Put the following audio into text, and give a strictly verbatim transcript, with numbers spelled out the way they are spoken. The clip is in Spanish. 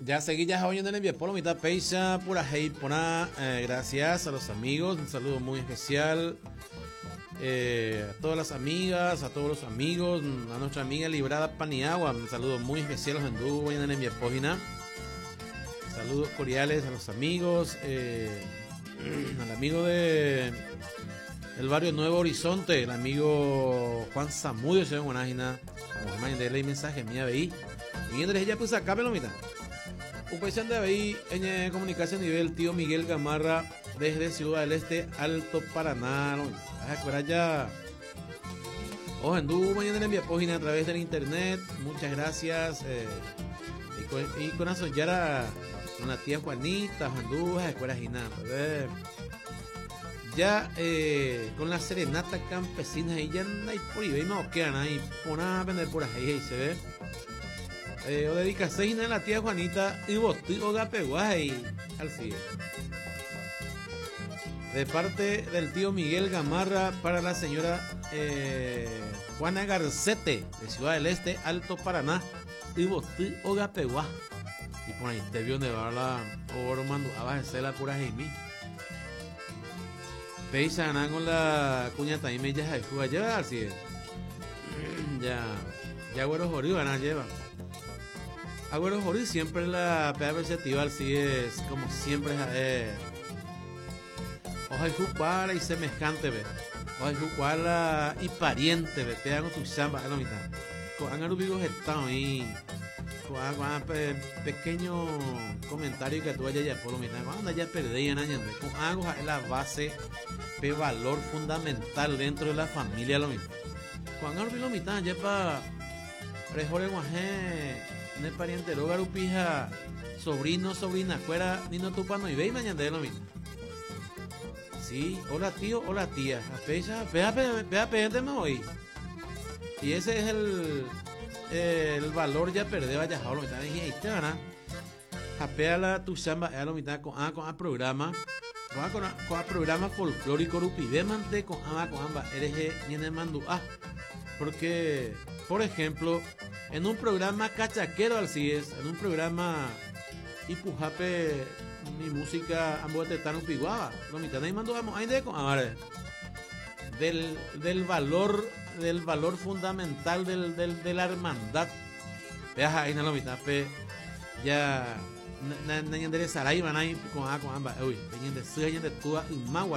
Ya seguí ya hoy en el envío por la mitad peisa pura hey pona eh, gracias a los amigos, un saludo muy especial eh, a todas las amigas, a todos los amigos, a nuestra amiga Librada Paniagua, un saludo muy especial a los hindú hoy en el envío pógina. Saludos cordiales a los amigos, eh, al amigo de el barrio Nuevo Horizonte, el amigo Juan Zamudio, se ve una página, vamos a mandarle mensaje mía veí. Y entonces ella pues acá me lo mitad. Un paisano de ahí en comunicación a nivel tío Miguel Gamarra desde Ciudad del Este, Alto Paraná. Acuérdate ya. Ojo, anduvo mañana en envía página a través del internet. Muchas gracias. Eh, y, con, y con eso ya era con la tía Juanita, anduvo, escuelas y nada. Ya eh, con la serenata campesina y ya no hay por ahí, no quedan ahí, por nada vender por ahí, se ve. Eh, o dedicación a la tía Juanita y botigo gapeguay al fin. De parte del tío Miguel Gamarra para la señora eh, Juana Garcete de Ciudad del Este, Alto Paraná y botigo gapeguay. Y por ahí te vio donde va la oro mando a bajarse la pura Jaime. Peisa ganar con la cuña también ya se fue a llevar así. Ya, ya güeros jodidos van a llevar. Agüero Jorí siempre la pega perceptiva sí es como siempre eh, oja y jucuala y semejante ve oja y jucuala y pariente ve te hago tu chamba a la mitad con han vivos están ahí con pe, pequeño comentario que tú hayas ya por lo mitad cuando ya perdí en años con algo es la base de valor fundamental dentro de la familia lo mismo con han lo mitad ya para prejore guajé ne pariente lo garupija sobrino sobrina fuera ni no tu pano y ve y mañana de lo mismo sí hola tío hola tía apecha vea vea vea me voy y ese es el el valor ya perdió vaya lo mitad de ahí te van a apea la tu chamba a lo mitad con a con a programa con a con a, con a programa folclórico rupi ve mante con a con amba eres ni en el mando ah porque por ejemplo en un programa cachaquero así es, en un programa Ipujape, mi música ambos de tan upiguaba, lo mitad de ahí mando vamos, ahí de con ahora del del valor del valor fundamental del del de la hermandad. Veas ahí no lo mitad pe ya na na de sarai van ahí con a con ambas, uy, de sueño de tua y magua